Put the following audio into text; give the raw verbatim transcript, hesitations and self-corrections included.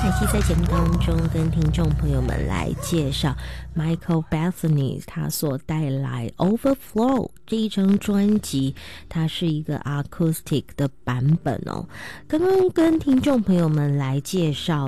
凯西在节目当中跟听众朋友们来介绍 Michael Bethany 他所带来 Overflow 这一张专辑，它是一个 acoustic 的版本哦。刚刚跟听众朋友们来介绍